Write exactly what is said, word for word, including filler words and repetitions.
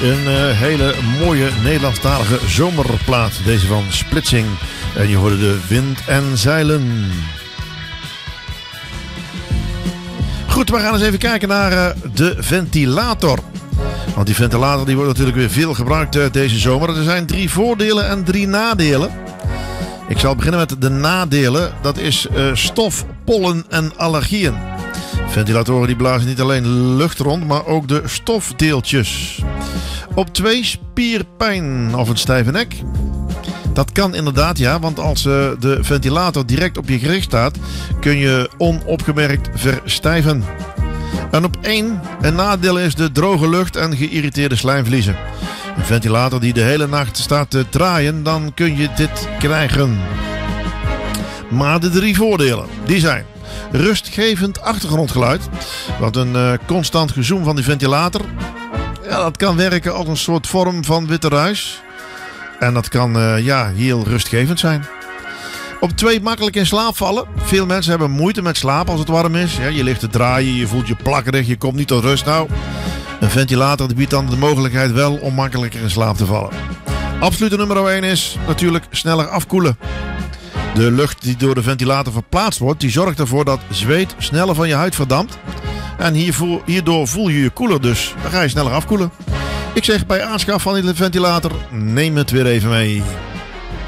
Een uh, hele mooie Nederlandstalige zomerplaat. Deze van Splitsing. En je hoorde de Wind en Zeilen. Goed, we gaan eens even kijken naar uh, de ventilator. Want die ventilator die wordt natuurlijk weer veel gebruikt uh, deze zomer. Er zijn drie voordelen en drie nadelen. Ik zal beginnen met de nadelen. Dat is uh, stof, pollen en allergieën. Ventilatoren die blazen niet alleen lucht rond, maar ook de stofdeeltjes. Op twee, spierpijn of een stijve nek. Dat kan inderdaad, ja, want als uh, de ventilator direct op je gericht staat, kun je onopgemerkt verstijven. En op één, een nadeel is de droge lucht en geïrriteerde slijmvliezen. Een ventilator die de hele nacht staat te draaien, dan kun je dit krijgen. Maar de drie voordelen, die zijn rustgevend achtergrondgeluid. Want een uh, constant gezoem van die ventilator, ja, dat kan werken als een soort vorm van witte ruis. En dat kan uh, ja, heel rustgevend zijn. Op twee, makkelijk in slaap vallen. Veel mensen hebben moeite met slapen als het warm is. Ja, je ligt te draaien, je voelt je plakkerig, je komt niet tot rust. Nou, een ventilator biedt dan de mogelijkheid wel om makkelijker in slaap te vallen. Absolute nummer één is natuurlijk sneller afkoelen. De lucht die door de ventilator verplaatst wordt, die zorgt ervoor dat zweet sneller van je huid verdampt. En hiervoor, hierdoor voel je je koeler, dus dan ga je sneller afkoelen. Ik zeg bij aanschaf van die ventilator, neem het weer even mee.